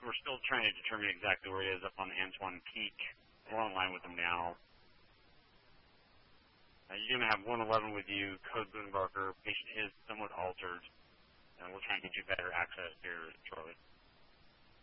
we're still trying to determine exactly where it is up on Antoine Peak. We're online with them now. You're going to have 111 with you, code Boonbarker. Patient is somewhat altered. And we'll try and get you better access here shortly.